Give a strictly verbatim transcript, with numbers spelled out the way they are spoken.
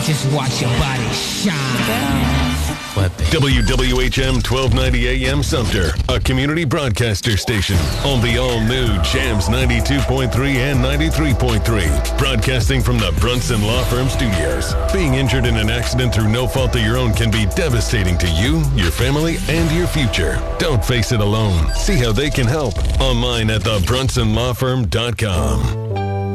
just watch your body shine. W W H M twelve ninety A M Sumter, a community broadcaster station on the all-new Jams ninety-two point three and ninety-three point three. Broadcasting from the Brunson Law Firm Studios. Being injured in an accident through no fault of your own can be devastating to you, your family, and your future. Don't face it alone. See how they can help online at the brunson law firm dot com.